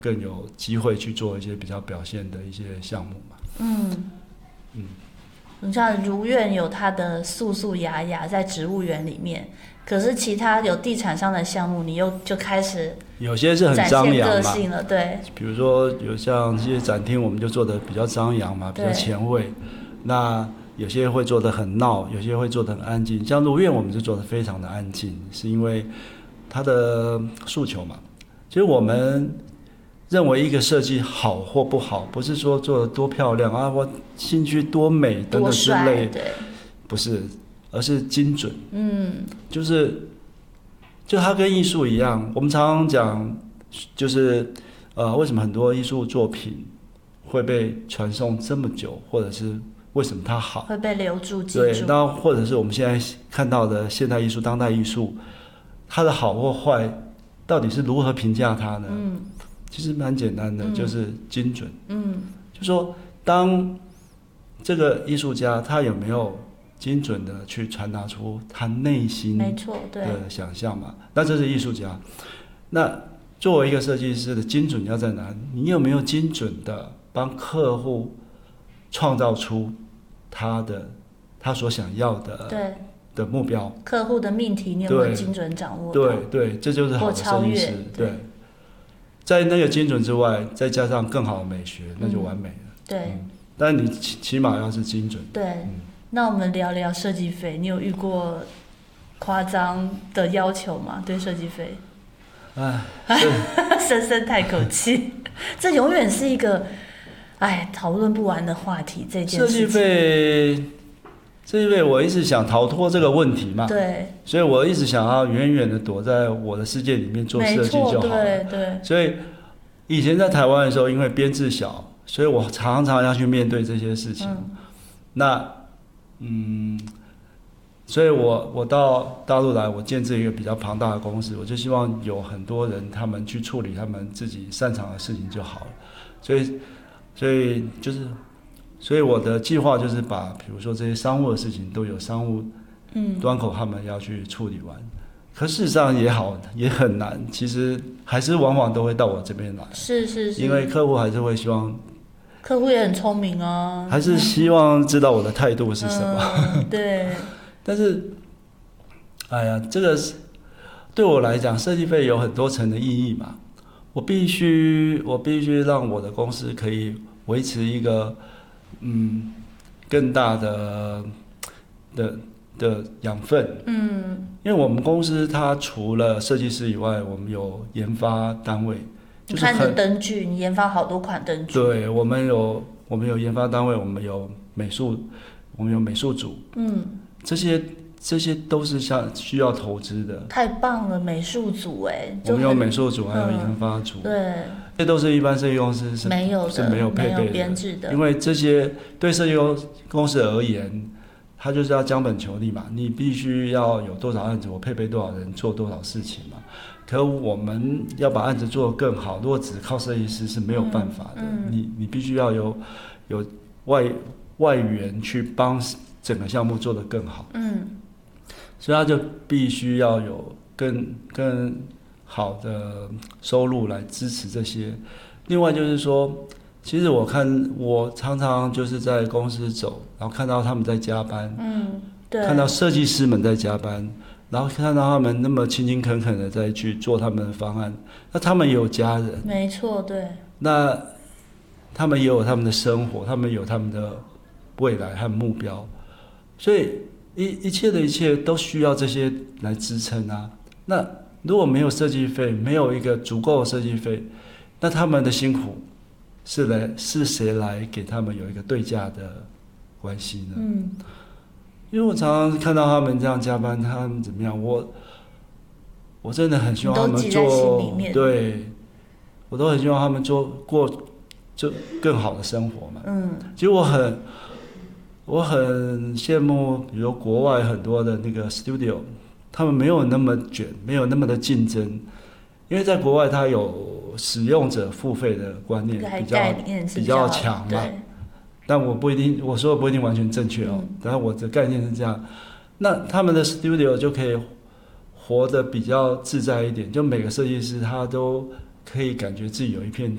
更有机会去做一些比较表现的一些项目嘛。 你像如愿有它的素素雅雅在植物园里面，可是其他有地产商的项目，你又就开始有些是很张扬嘛， 展现个性了，对。 比如说有像这些展厅，我们就做的比较张扬嘛，比较前卫。那有些会做的很闹，有些会做的很安静。像如愿，我们就做的非常的安静，是因为它的诉求嘛。其实我们认为一个设计好或不好，不是说做的多漂亮啊，我兴趣多美等等之类，不是，而是精准。就它跟艺术一样，我们常常讲，就是为什么很多艺术作品会被传颂这么久，或者是为什么它好， 会被留住记住。 对，那或者是我们现在看到的现代艺术、当代艺术，它的好或坏，到底是如何评价它呢？其实蛮简单的，就是精准。就说当这个艺术家他有没有精准的去传达出他内心的想象嘛？那这是艺术家。那作为一个设计师的精准要在哪？你有没有精准的帮客户创造出他所想要的目标？ 客户的命题你有没有精准掌握到？ 对，这就是好的设计师。对，在那个精准之外，再加上更好的美学，那就完美了。 对， 但你起码要是精准。 对，那我们聊聊设计费，你有遇过夸张的要求吗？对设计费？深深叹口气，这永远是一个讨论不完的话题。这件事情， 设计费，我一直想逃脱这个问题嘛。 对， 所以我一直想要远远的躲在我的世界里面做设计就好了。 对。 所以以前在台湾的时候，因为编制小，所以我常常要去面对这些事情。所以我到大陆来，我建制一个比较庞大的公司，我就希望有很多人他们去处理他们自己擅长的事情就好了。所以我的计划就是把比如说这些商务的事情都有商务端口他们要去处理完。可事实上也很难，其实还是往往都会到我这边来。 是，因为客户还是会希望。 客户也很聪明啊， 还是希望知道我的态度是什么。 对。 但是，这个对我来讲，设计费有很多层的意义嘛。我必须让我的公司可以维持一个更大的养分。因为我们公司它除了设计师以外，我们有研发单位。 你看你的灯具，你研发好多款灯具。 对，我们有研发单位，我们有美术组。这些都是需要投资的。 太棒了，美术组我们有美术组，还有研发组。 对， 这都是一般设计公司是没有配备的， 编制的。 因为这些对设计公司而言，它就是要将本求利嘛，你必须要有多少案子，我配备多少人做多少事情嘛。可我们要把案子做得更好，如果只靠设计师是没有办法的。你必须要有外援去帮整个项目做得更好。所以他就必须要有更好的收入来支持这些。另外就是说，其实我常常就是在公司走，然后看到他们在加班，看到设计师们在加班，然后看到他们那么勤勤恳恳的在去做他们的方案。那他们也有家人， 没错，对。 那他们也有他们的生活，他们有他们的未来和目标，所以一切都需要这些来支撑啊。那如果没有设计费，没有一个足够的设计费，那他们的辛苦是谁来给他们有一个对价的关系呢？因为我常常看到他们这样加班，他们怎么样，我真的很希望他们做，对，我都很希望他们过就更好的生活嘛。其实我很羡慕，比如国外很多的那个 studio， 他们没有那么卷，没有那么的竞争，因为在国外它有使用者付费的观念比较强嘛。但我说的不一定完全正确哦，但我的概念是这样。那他们的 studio 就可以活得比较自在一点，就每个设计师他都可以感觉自己有一片